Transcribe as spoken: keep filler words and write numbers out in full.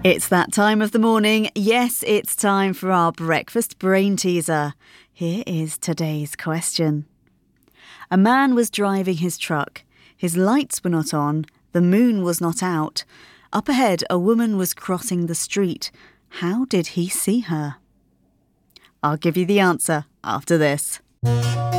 It's that time of the morning. Yes, it's time for our breakfast brain teaser. Here is today's question. A man was driving his truck. His lights were not on. The moon was not out. Up ahead, a woman was crossing the street. How did he see her? I'll give you the answer after this.